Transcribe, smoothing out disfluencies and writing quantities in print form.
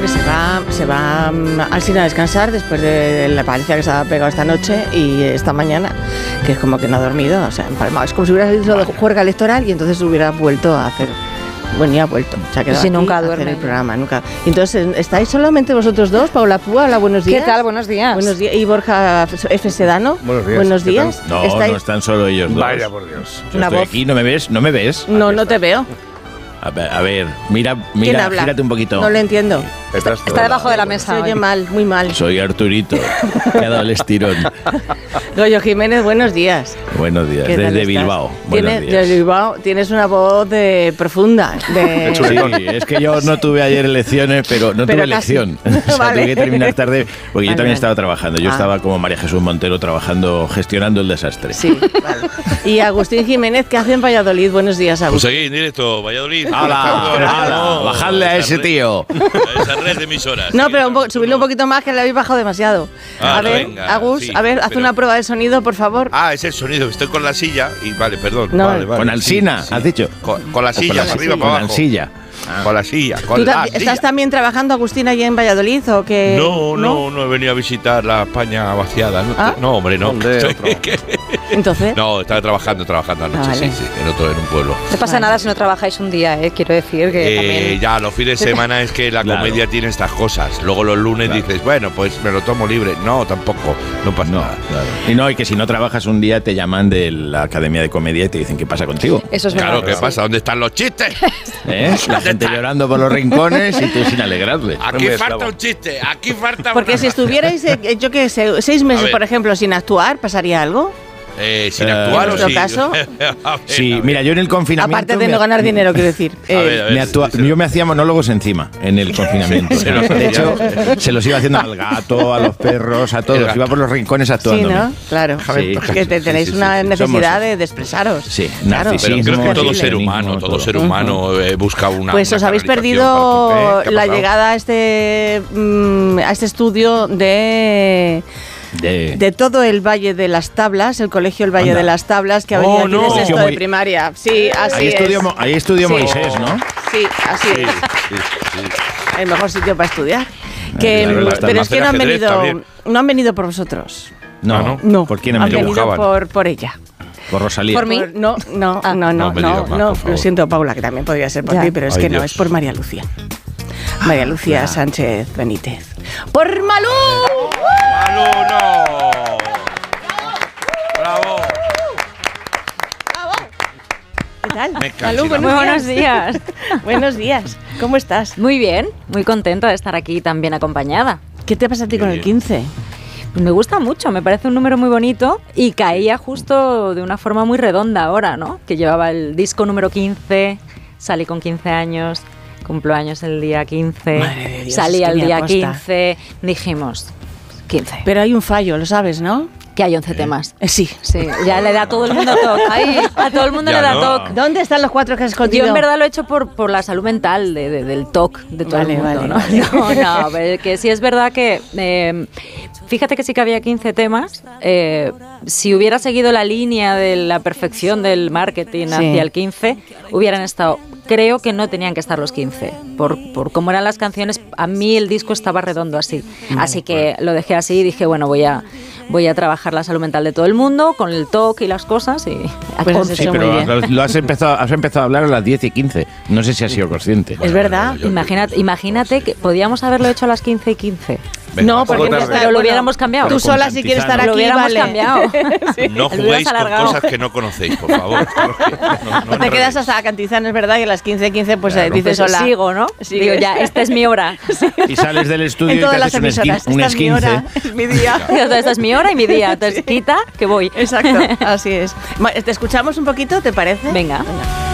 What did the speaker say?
se va al cine a descansar después de la paliza que se ha pegado esta noche y esta mañana, que es como que no ha dormido, o sea, empalmado. Es como si hubiera ido de juerga electoral y entonces hubiera vuelto a hacer... Bueno, ya ha vuelto. Se ha quedado si nunca aquí duerme. a hacer el programa, nunca. Entonces, ¿estáis solamente vosotros dos? Paula Púa, hola, buenos días. ¿Qué tal? Buenos días. Buenos días. Y Borja F. Sedano. Buenos días. No, no están solo ellos dos. Vaya por Dios. Yo estoy aquí, ¿no me ves? ¿No me ves? No, no te veo. A ver, mira, ¿Quién habla? gírate un poquito. No lo entiendo. Está debajo de la mesa. Se oye hoy. mal, muy mal. Soy Arturito, me ha dado el estirón. Goyo Jiménez, buenos días. Buenos días, ¿Qué tal desde estás? Bilbao. Buenos días. Desde Bilbao tienes una voz profunda. Sí, es que yo no tuve ayer elecciones, pero no tuve elección. O sea, Vale. tuve que terminar tarde, porque yo también Vale. estaba trabajando. Yo estaba como María Jesús Montero trabajando, gestionando el desastre. Sí, vale. Y Agustín Jiménez, ¿qué hace en Valladolid? Buenos días, Pues Agustín. aquí en directo, Valladolid. ¡Hala! ¡Bajadle a ese tío! A esa red de emisoras. No, pero subirlo un poquito más, que le habéis bajado demasiado. Ah, a ver, venga, Agus, sí, a ver, haz pero- una prueba de sonido, por favor. Ah, es el sonido. Estoy con la silla y vale, perdón. No, vale, Con Alsina, sí, has dicho. Con la silla, para arriba, para Con abajo. Alsilla. Con la silla. ¿Tú Con la estás silla. también trabajando, Agustín, allí en Valladolid o qué? No he venido a visitar la España vaciada. No, ¿Ah? no hombre, no. ¿Dónde? Entonces, No, estaba trabajando anoche, vale. sí, en un pueblo. No pasa nada si no trabajáis un día, quiero decir que también... Ya, los fines de semana es que la Claro. comedia tiene estas cosas. Luego los lunes Claro. dices, bueno, pues me lo tomo libre. No, tampoco. No pasa No, nada. claro. Y que si no trabajas un día te llaman de la Academia de Comedia y te dicen qué pasa contigo. Eso es Claro, verdad. ¿qué sí. pasa? ¿Dónde están los chistes? La gente llorando por los rincones y tú sin alegrarle. Aquí Hombre, falta Slavo. un chiste, aquí falta porque una si frase. estuvierais, yo qué sé, 6 A meses, ver. por ejemplo, sin actuar, ¿pasaría algo? Sin actuar ¿En o nuestro sí. caso? A ver, Sí, a ver. mira, yo en el confinamiento... Aparte de no ganar dinero, quiero decir. A ver, a ver. Yo me hacía monólogos encima en el confinamiento. Se los De hacía. hecho, se los iba haciendo al gato, a los perros, a El todos. gato. Iba por los rincones Sí, actuando. ¿no? Claro. Sí. Que tenéis Sí, sí, una sí. necesidad Somos- de expresaros. Sí, claro. Pero narcisismo, creo que todo terrible. ser humano, todo ser humano busca una. Pues una os habéis canalización perdido para- ¿Qué ha la pasado? llegada a este estudio de todo el Valle de las Tablas, el colegio El Valle Anda. de las Tablas, que ha Oh, venido aquí no. de sexto de Muy- primaria. Sí, así Ahí es. estudió Sí. Moisés, ¿no? Sí, así Sí, es. sí, sí. El mejor sitio para estudiar. Que, claro, las pero es que no han Hacer ajedrez venido, también. no han venido por vosotros. No, No, ¿Por quién han han venido? venido buscaban? por ella. Por Rosalía. Por mí. No, no, Ah. no, No no, me no, digas más, no. por favor. Lo siento, Paula, que también podría ser por Ya. ti, pero es Ay, que no, Dios. es por María Lucía. María Lucía Sánchez Benítez. ¡Por Malú! ¡Malú, no! ¡Bravo! ¿Qué tal? Me cansé. Malú, Muy buenos días. Buenos días. ¿Cómo estás? Muy bien, muy contenta de estar aquí tan bien acompañada. ¿Qué te pasa a ti con el bien. 15? Pues me gusta mucho, me parece un número muy bonito y caía justo de una forma muy redonda ahora, ¿no? Que llevaba el disco número 15, salí con 15 años, cumplo años el día 15, Madre de Dios, salí es que al ni día aposta. 15, dijimos 15, Pero hay un fallo, lo sabes, ¿no? que hay 11 temas. Sí. Sí, ya le da a todo el mundo toque. A todo el mundo Ya le da no. toque. ¿Dónde están los 4 que has escondido? Yo en verdad lo he hecho por la salud mental del TOC de todo Vale, el mundo, vale, ¿no? vale. No, pero que sí es verdad que fíjate que sí que había 15 temas. Si hubiera seguido la línea de la perfección del marketing Sí. hacia el 15, hubieran estado. Creo que no tenían que estar los 15. Por cómo eran las canciones, a mí el disco estaba redondo así. Así que lo dejé así y dije, bueno, voy a trabajar la salud mental de todo el mundo con el TOC y las cosas y Pues has Sí, hecho muy pero bien. has empezado a hablar a las 10 y 15. No sé si has sido consciente. Es verdad. Imagínate que podíamos haberlo hecho a las 15 y 15. Venga, No, porque poco no tarde. está- Pero lo hubiéramos cambiado. Tú Pero sola, con si quieres Cantizano. estar Lo aquí, hubiéramos vale. cambiado. No Lo juguéis hubieras con alargado. cosas que no conocéis, por favor. No Te quedas hasta Cantizano, es verdad, y a las 15:15 pues Claro. dices Pues hola. sigo, ¿no? Sigues. Digo, ya, esta es mi hora. Y sales del estudio En y te todas las haces emisoras. un Esta es mi esquince. hora, es mi día. Esta es mi hora y mi día. Entonces, quita que voy. Exacto, así es. Te escuchamos un poquito, ¿te parece? Venga. Venga.